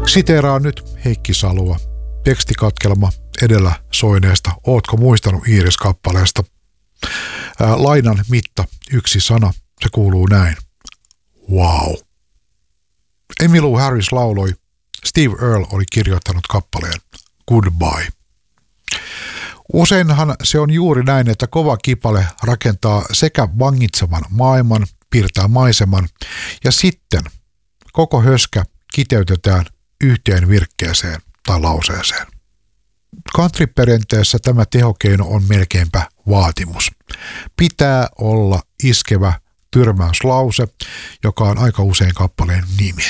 Siteeraan nyt Heikki Salua. Tekstikatkelma edellä soineesta Ootko muistanut Iiris-kappaleesta. Lainan mitta, 1 sana. Se kuuluu näin. Wow. Emmylou Harris lauloi. Steve Earle oli kirjoittanut kappaleen Goodbye. Useinhan se on juuri näin, että kova kipale rakentaa sekä vangitsevan maailman, piirtää maiseman ja sitten koko höskä kiteytetään yhteen virkkeeseen tai lauseeseen. Country-perinteessä tämä tehokeino on melkeinpä vaatimus. Pitää olla iskevä tyrmäyslause, joka on aika usein kappaleen nimi.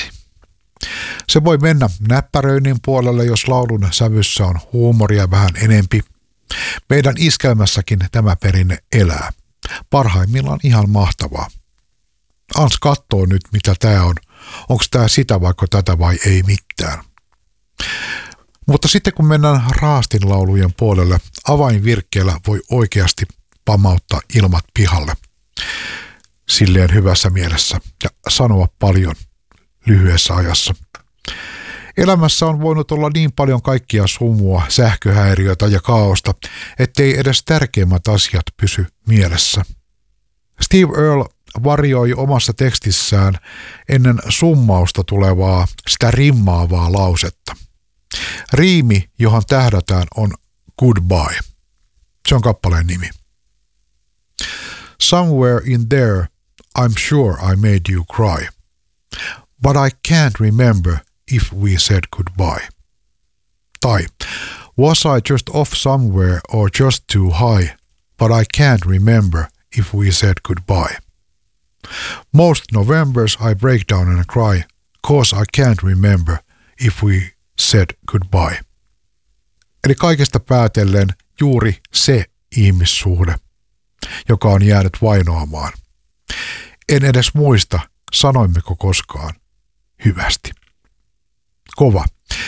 Se voi mennä näppäröinnin puolelle, jos laulun sävyssä on huumoria vähän enempi. Meidän iskelmässäkin tämä perinne elää. Parhaimmillaan ihan mahtavaa. Ans kattoo nyt, mitä tää on. Onko tää sitä vaikka tätä vai ei mitään. Mutta sitten kun mennään raastinlaulujen puolelle, avainvirkkeellä voi oikeasti pamauttaa ilmat pihalle. Silleen hyvässä mielessä ja sanoa paljon lyhyessä ajassa. Elämässä on voinut olla niin paljon kaikkia sumua, sähköhäiriötä ja kaaosta, ettei edes tärkeimmät asiat pysy mielessä. Steve Earle varjoi omassa tekstissään ennen summausta tulevaa, sitä rimmaavaa lausetta. Riimi, johon tähdätään, on Goodbye. Se on kappaleen nimi. Somewhere in there, I'm sure I made you cry. But I can't remember if we said goodbye. Tai, was I just off somewhere or just too high, but I can't remember if we said goodbye. Most Novembers I break down and cry, cause I can't remember if we said goodbye. Eli kaikesta päätellen juuri se ihmissuhde, joka on jäänyt vainoamaan. En edes muista, sanoimmeko koskaan hyvästi. Kova.